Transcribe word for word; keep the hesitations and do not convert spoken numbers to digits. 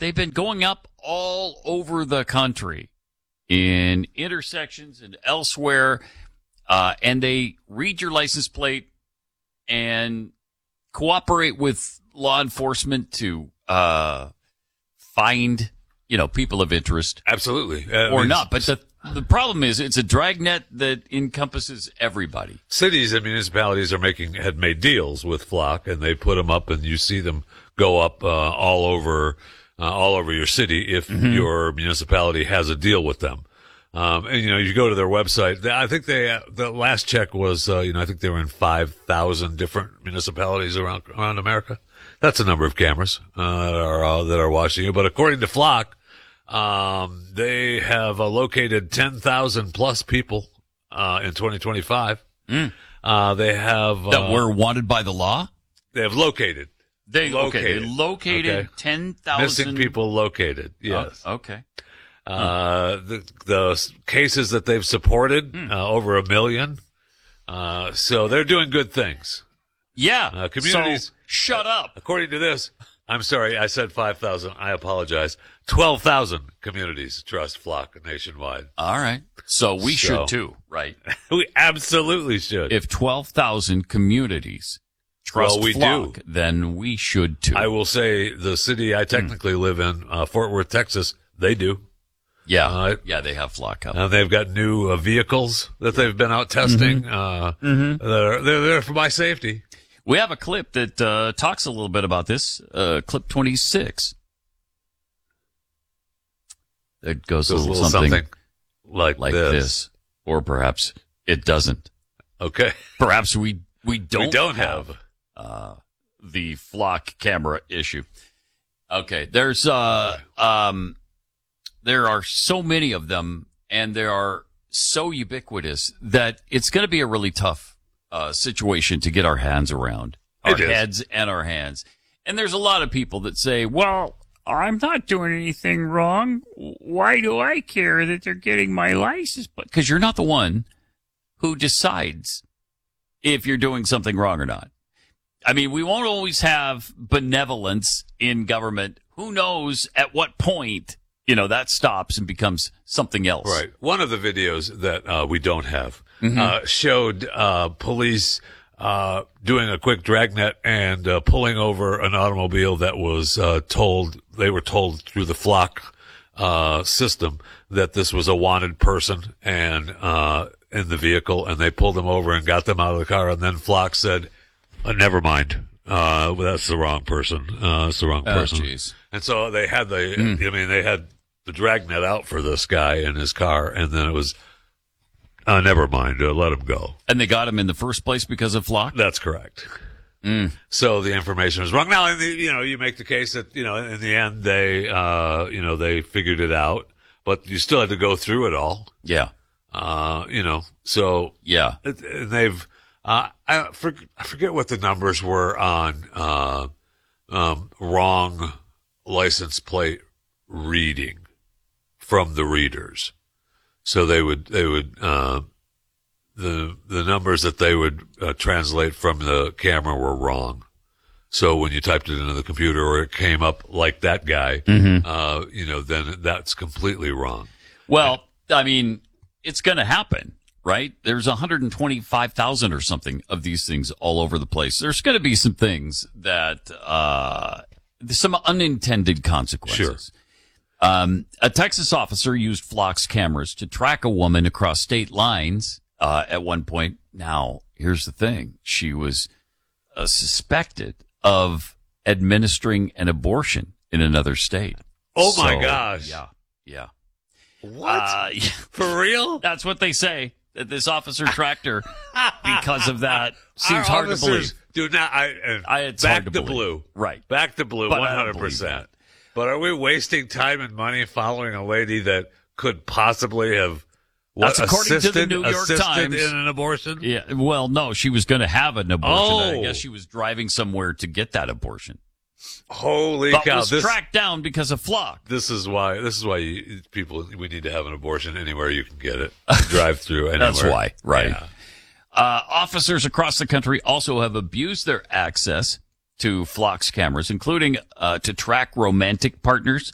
they've been going up all over the country in intersections and elsewhere, uh, and they read your license plate and cooperate with law enforcement to uh, find, you know, people of interest. Absolutely. Uh, or I mean, not. But the the problem is it's a dragnet that encompasses everybody. Cities and municipalities are making had made deals with Flock, and they put them up, and you see them go up uh, all over uh, all over your city if mm-hmm. your municipality has a deal with them. Um, and, you know, you go to their website. I think they, uh, the last check was, uh, you know, I think they were in five thousand different municipalities around, around America. That's a number of cameras, uh, that are, uh, that are watching you. But according to Flock, um, they have uh, located ten thousand plus people, uh, in twenty twenty-five. Mm. Uh, they have, uh, that were wanted by the law? They have located. They, located. Okay, they located okay. ten thousand. Missing people located. Yes. Oh, okay. Uh, the, the cases that they've supported, hmm. uh, over a million. Uh, so they're doing good things. Yeah. Uh, communities. So, shut up. According to this, I'm sorry, I said five thousand. I apologize. twelve thousand communities trust Flock nationwide. All right. So we so, should too, right? We absolutely should. If twelve thousand communities trust well, we Flock, do. then we should too. I will say the city I technically mm. live in, uh, Fort Worth, Texas, they do. Yeah, uh, yeah, they have Flock up. Uh, they've got new uh, vehicles that they've been out testing. Mm-hmm. Uh, mm-hmm. They're, they're there for my safety. We have a clip that uh, talks a little bit about this. Uh, clip twenty-six. It goes so a little, little something, something like, like this. this, or perhaps it doesn't. Okay, perhaps we we don't we don't have, have. Uh, the Flock camera issue. Okay, there's uh um. There are so many of them, and they are so ubiquitous that it's going to be a really tough uh, situation to get our hands around, our heads and our hands. And there's a lot of people that say, well, I'm not doing anything wrong. Why do I care that they're getting my license? Because you're not the one who decides if you're doing something wrong or not. I mean, we won't always have benevolence in government. Who knows at what point, you know, that stops and becomes something else. Right. One of the videos that uh, we don't have mm-hmm. uh, showed uh, police uh, doing a quick dragnet and uh, pulling over an automobile that was uh, told, they were told through the Flock uh, system that this was a wanted person and uh, in the vehicle, and they pulled them over and got them out of the car, and then Flock said, oh, never mind. Uh, that's the wrong person. Uh, that's the wrong person. Oh, jeez. And so they had the, mm. I mean, they had the dragnet out for this guy in his car, and then it was, uh, never mind, uh, let him go. And they got him in the first place because of Flock? That's correct. Mm. So the information was wrong. Now, in the, you know, you make the case that, you know, in the end, they, uh, you know, they figured it out, but you still had to go through it all. Yeah. Uh, you know, so. Yeah. And they've, uh, I, for, I forget what the numbers were on, uh, um, wrong license plate reading from the readers. So they would, they would, uh, the, the numbers that they would uh, translate from the camera were wrong. So when you typed it into the computer or it came up like that guy, mm-hmm. uh, you know, then that's completely wrong. Well, I mean, it's going to happen. Right? There's one hundred twenty-five thousand or something of these things all over the place. There's going to be some things that, uh, some unintended consequences. Sure. Um, a Texas officer used Flock's cameras to track a woman across state lines, uh, at one point. Now, here's the thing. She was uh, suspected of administering an abortion in another state. Oh so, my gosh. Yeah. Yeah. What? Uh, For real? That's what they say. That this officer tracked her because of that seems Our hard to believe. Do not. I, uh, I, it's back hard to the believe. blue. Right. Back the blue. One hundred percent. But are we wasting time and money following a lady that could possibly have what, That's according assisted, to the New York assisted Times. in an abortion? Yeah. Well, no, she was going to have an abortion. Oh. I guess she was driving somewhere to get that abortion. Holy but cow! was This tracked down because of Flock. This is why. This is why you, people. We need to have an abortion anywhere you can get it. Drive through anywhere. That's why. Right. Yeah. Uh, officers across the country also have abused their access to Flock's cameras, including uh, to track romantic partners